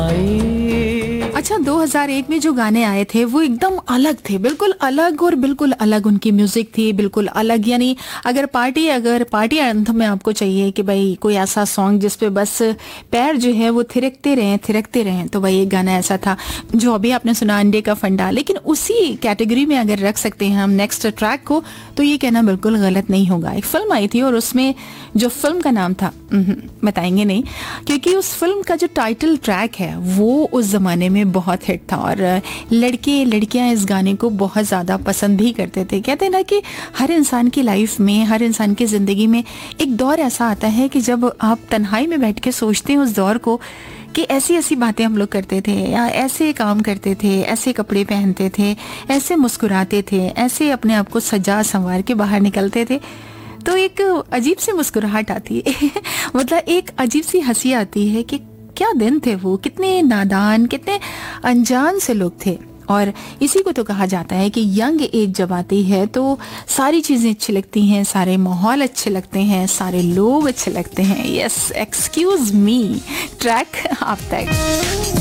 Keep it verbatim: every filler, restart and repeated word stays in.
अच्छा, दो हज़ार एक में जो गाने आए थे वो एकदम अलग थे, बिल्कुल अलग, और बिल्कुल अलग उनकी म्यूजिक थी, बिल्कुल अलग। यानी अगर पार्टी अगर पार्टी एंथम में आपको चाहिए कि भाई कोई ऐसा सॉन्ग जिस पे बस पैर जो है वो थिरकते रहें थिरकते रहें, तो भाई एक गाना ऐसा था जो अभी आपने सुना, अंडे का फंडा। लेकिन उसी कैटेगरी में अगर रख सकते हैं हम नेक्स्ट ट्रैक को, तो ये कहना बिल्कुल गलत नहीं होगा। एक फिल्म आई थी और उसमें जो फिल्म का नाम था बताएंगे नहीं, क्योंकि उस फिल्म का जो टाइटल ट्रैक है वो उस जमाने में बहुत हिट था और लड़के लड़कियां इस गाने को बहुत ज़्यादा पसंद भी करते थे। कहते हैं ना कि हर इंसान की लाइफ में, हर इंसान की ज़िंदगी में एक दौर ऐसा आता है कि जब आप तन्हाई में बैठ के सोचते हैं उस दौर को कि ऐसी ऐसी बातें हम लोग करते थे, या ऐसे काम करते थे, ऐसे कपड़े पहनते थे, ऐसे मुस्कुराते थे, ऐसे अपने आप को सजा संवार के बाहर निकलते थे, तो एक अजीब सी मुस्कुराहट आती है मतलब एक अजीब सी हंसी आती है कि क्या दिन थे वो, कितने नादान, कितने अनजान से लोग थे। और इसी को तो कहा जाता है कि यंग एज जब आती है तो सारी चीज़ें अच्छी लगती हैं, सारे माहौल अच्छे लगते हैं, सारे लोग अच्छे लगते हैं। यस, एक्सक्यूज मी, ट्रैक आप तक।